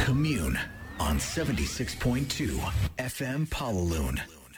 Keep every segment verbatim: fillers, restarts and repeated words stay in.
Commune on seventy-six point two エフエム Pawaloon。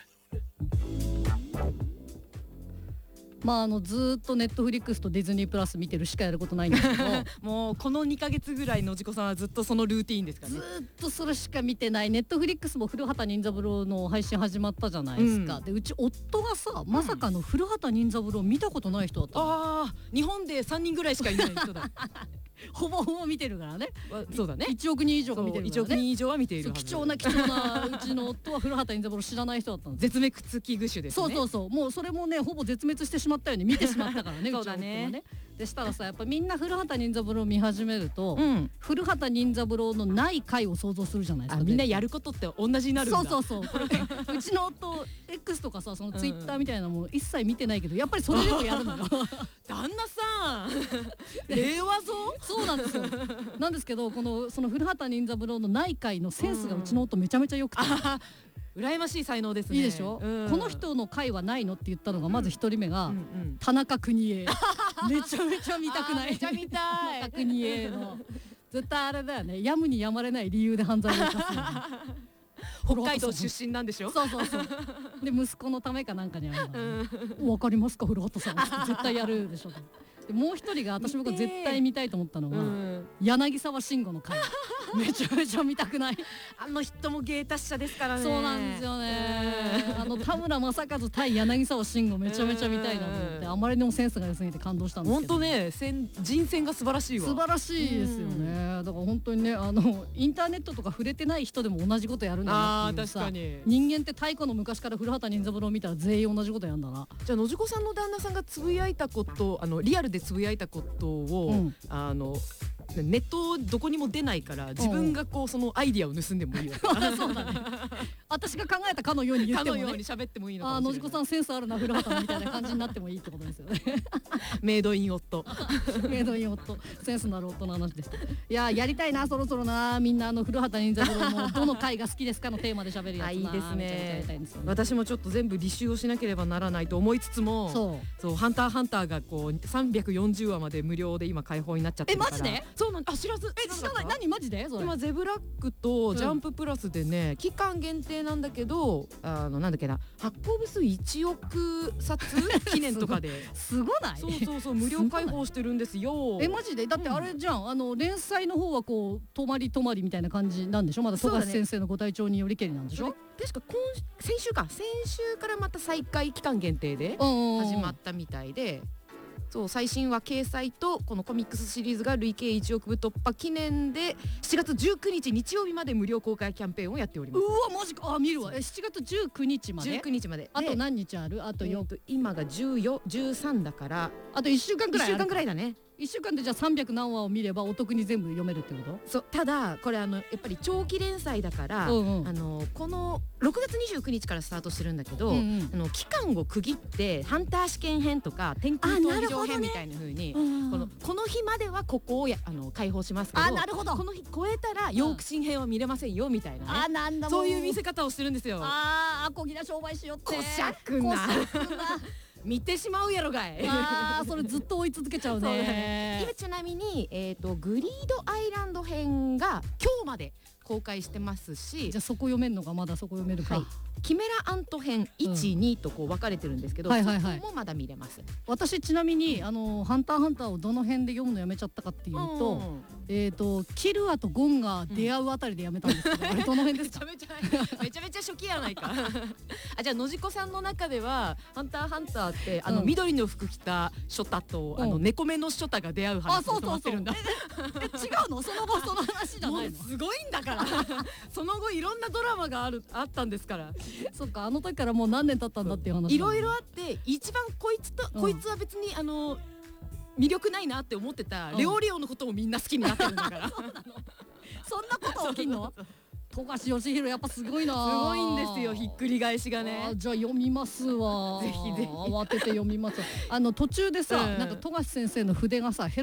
まあ、あのずーっとネットフリックスとディズニープラス見てるしかやることないんですけどもうこのにかげつぐらいのじこさんはずっとそのルーティーンですかね。 ずーっとそれしか見てない。ネットフリックスも古畑任三郎の配信始まったじゃないですか、うん、でうち夫がさまさかの古畑任三郎見たことない人だったの、 うん、ああ日本でさんにんぐらいしかいない人だほぼほぼ見てるからね。 そうだね。 いちおくにん以上が見てるからね。 いちおくにん以上は見ているはず。 貴重な貴重なうちの夫は古畑任三郎知らない人だったんです。 絶滅危惧種ですね。 そうそうそう。もうそれもねほぼ絶滅してしまったように見てしまったからね。 そうだね。 うちの夫はね。でしたらさやっぱみんな古畑任三郎を見始めると、うん、古畑任三郎のない回を想像するじゃないですか。 あみんなやることって同じになるんだ。 そうそうそう。これうちの夫 X とかさそのツイッターみたいなもの一切見てないけどやっぱりそれでもやるのよ。 旦那さん令和ぞ。 そうなんですよ。なんですけどこのその古畑任三郎の内回のセンスがうちの夫めちゃめちゃ良くて、 うん、羨ましい才能ですね。 いいでしょ、うん、この人の回はないのって言ったのがまず一人目が、うんうん、田中邦衛めちゃめちゃ見たくない。 めちゃ見たい。 田中邦衛の絶対あれだよね。やむにやまれない理由で犯罪を犯す北海道出身なんでしょ。 そうそうそう。で息子のためかなんかにあるの、うん、分かりますか古畑さん絶対やるでしょ。でもう一人が私僕絶対見たいと思ったのは、うん、柳沢慎吾の回めちゃめちゃ見たくない。 あの人も芸達者ですからね。 そうなんですよね。あの田村正和対柳沢慎吾めちゃめちゃ見たいなと思って、あまりにもセンスが良すぎて感動したんですけど。 本当ね人選が素晴らしいわ。 素晴らしいですよね。だから本当にねあのインターネットとか触れてない人でも同じことやるんだなっていうさ。 あ確かに人間って太古の昔から古畑任三郎を見たら全員同じことやるんだな。 じゃあ野次子さんの旦那さんがつぶやいたことあのリアルでつぶやいたことを、うん、あのネットどこにも出ないから自分がこうそのアイディアを盗んでもいいわけ。 そうだね。私が考えたかのように言ってもね。 かのように喋ってもいいのかもしれない。 あ野次子さんセンスあるな古畑みたいな感じになってもいいってことですよね。 メイドイン夫。 メイドイン夫センスのある夫の話です。いややりたいなそろそろな。みんなあの古畑任三郎のどの回が好きですかのテーマで喋るやつな。 いいですね。 めちゃめちゃやりたいんですよね。 私もちょっと全部履修をしなければならないと思いつつも、そうそうハンターハンターがこうさんびゃくよんじゅうわまで無料で今開放になっちゃってるから。 えマジで？ そうなんあ知らず。 え知らない。何マジで？ 今ゼブラックとジャンププラスでね、うん、期間限定なんだけどあのなんだっけな発行部数いちおくさつ記念とかですごない？ そうそうそう無料開放してるんですよ。 えマジで？だってあれじゃん、うん、あの連載の方はこう泊まり泊まりみたいな感じなんでしょ。まだ富樫先生のご体調によりけりなんでしょ。 確か今先週か先週からまた再開期間限定で始まったみたいで。そう最新話掲載とこのコミックスシリーズが累計いちおくぶ突破記念でしちがつじゅうくにち日曜日まで無料公開キャンペーンをやっております。 うわマジか。あ見るわ。えしちがつじゅうくにちまで。 じゅうくにちまで。 あと何日ある？あとよん、 えー、今がじゅうよん、じゅうさんだからあといっしゅうかんくらい。 いっしゅうかんくらいだね。 いっしゅうかんでじゃあさんびゃくなんわを見ればお得に全部読めるってこと？ そうただこれあのやっぱり長期連載だから、うんうん、あのこのろくがつにじゅうくにちからスタートしてるんだけど、うんうん、あの期間を区切ってハンター試験編とか天空闘技場編みたいな風に、ね、このこの日まではここをやあの開放しますけど、 あなるほどこの日超えたらヨーク新編は見れませんよみたいな、ね、 あなんだそういう見せ方をしてるんですよ。 ああこぎな商売しよってこしゃくな見てしまうやろがい。 あーそれずっと追い続けちゃうね。 今ちなみに、えーと、グリードアイランド編が今日まで公開してますし、 じゃあそこ読めるのかまだそこ読めるか、はい、 キメラアント編いち、うん、にとこう分かれてるんですけど、はいはいはい、そこもまだ見れます。 私ちなみにあのハンターハンターをどの辺で読むのやめちゃったかっていうと、うん、えーとキルアとゴンが出会うあたりでやめたんですけど、うん、あれどの辺ですか？ めちゃめちゃめちゃめちゃ初期やないか。あじゃあ野次子さんの中ではハンターハンターってあの、うん、緑の服着たショタと、うん、あの猫目のショタが出会う話に止まってるんだ。 え違うの？その後その話じゃないの？ すごいんだから。その後いろんなドラマがあるあったんですから。 そっかあの時からもう何年経ったんだっていう話。 いろいろあって一番こいつと、うん、こいつは別にあの魅力ないなって思ってた料理王のことをみんな好きになってるんだから。 そうなの？そんなこと起きんの？富樫義弘やっぱすごいな。 すごいんですよひっくり返しがね。 じゃあ読みますわ。 ぜひぜひ慌てて読みます。あの途中でさ、うん、なんか富樫先生の筆がさ